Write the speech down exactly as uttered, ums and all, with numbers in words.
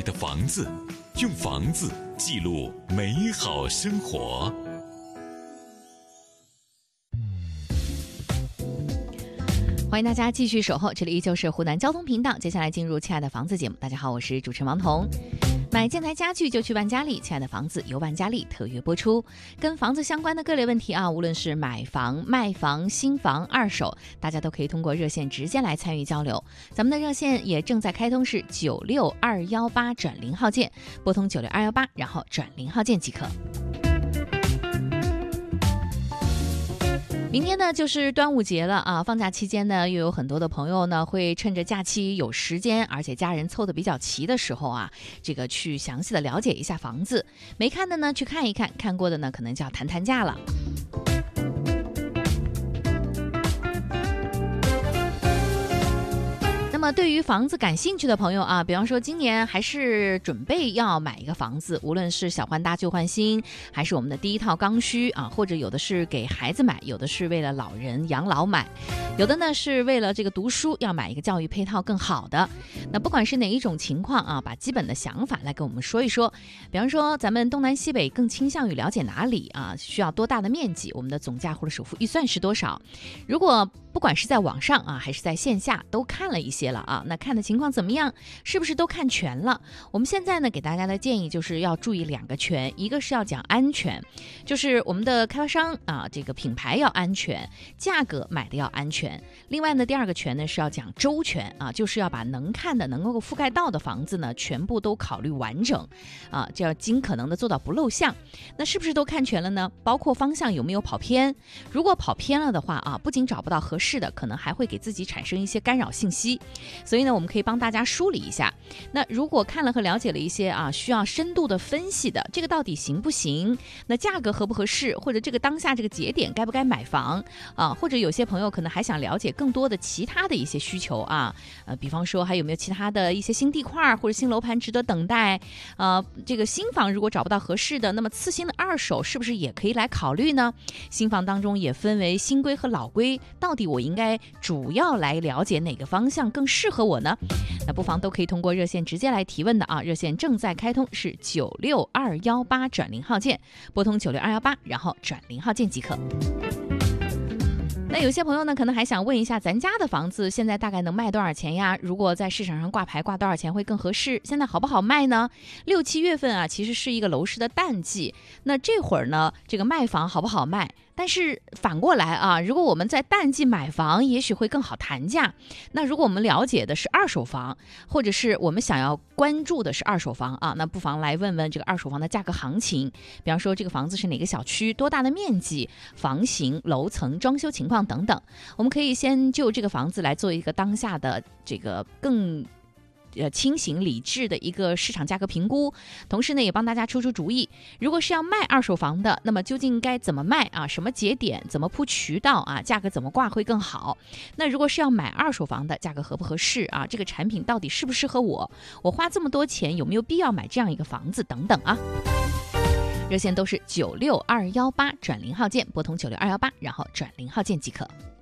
的房子，用房子记录美好生活。 欢迎大家继续守候，这里依旧是湖南交通频道。接下来进入亲爱的房子节目。大家好，我是主持人王彤。买建材家具就去万家丽，亲爱的房子由万家丽特约播出。跟房子相关的各类问题啊，无论是买房、卖房、新房、二手，大家都可以通过热线直接来参与交流。咱们的热线也正在开通，是九六二幺八转零号键，拨通九六二幺八，然后转零号键即可。明天呢就是端午节了啊，放假期间呢，又有很多的朋友呢会趁着假期有时间，而且家人凑得比较齐的时候啊，这个去详细的了解一下房子。没看的呢去看一看，看过的呢可能就要谈谈价了。那么对于房子感兴趣的朋友啊，比方说今年还是准备要买一个房子，无论是小换大旧换新，还是我们的第一套刚需啊，或者有的是给孩子买，有的是为了老人养老买，有的呢是为了这个读书要买一个教育配套更好的。那不管是哪一种情况啊，把基本的想法来跟我们说一说。比方说咱们东南西北更倾向于了解哪里啊，需要多大的面积，我们的总价或者首付预算是多少。如果不管是在网上啊还是在线下都看了一些了啊，那看的情况怎么样？是不是都看全了？我们现在呢给大家的建议就是要注意两个全，一个是要讲安全，就是我们的开发商啊这个品牌要安全，价格买的要安全。另外呢第二个全呢是要讲周全啊，就是要把能看的能够覆盖到的房子呢全部都考虑完整啊，这要尽可能的做到不漏项。那是不是都看全了呢？包括方向有没有跑偏？如果跑偏了的话啊，不仅找不到合适是的，可能还会给自己产生一些干扰信息，所以呢我们可以帮大家梳理一下。那如果看了和了解了一些啊需要深度的分析的，这个到底行不行，那价格合不合适，或者这个当下这个节点该不该买房啊，或者有些朋友可能还想了解更多的其他的一些需求啊，呃，比方说还有没有其他的一些新地块或者新楼盘值得等待，呃，这个新房如果找不到合适的，那么次新的二手是不是也可以来考虑呢？新房当中也分为新规和老规，到底我应该主要来了解哪个方向更适合我呢？那不妨都可以通过热线直接来提问的啊，热线正在开通，是九六二幺八转零号键，拨通九六二幺八，然后转零号键即可。那有些朋友呢可能还想问一下，咱家的房子现在大概能卖多少钱呀？如果在市场上挂牌挂多少钱会更合适？现在好不好卖呢？六七月份啊其实是一个楼市的淡季，那这会儿呢这个卖房好不好卖？但是反过来啊，如果我们在淡季买房也许会更好谈价。那如果我们了解的是二手房，或者是我们想要关注的是二手房啊，那不妨来问问这个二手房的价格行情。比方说这个房子是哪个小区，多大的面积，房型、楼层、装修情况等等，我们可以先就这个房子来做一个当下的这个更呃，清醒理智的一个市场价格评估，同时呢也帮大家出出主意。如果是要卖二手房的，那么究竟该怎么卖啊？什么节点，怎么铺渠道啊？价格怎么挂会更好？那如果是要买二手房的，价格合不合适啊？这个产品到底适不适合我？我花这么多钱有没有必要买这样一个房子等等啊？热线都是九六二幺八转零号键，拨通九六二幺八，然后转零号键即可。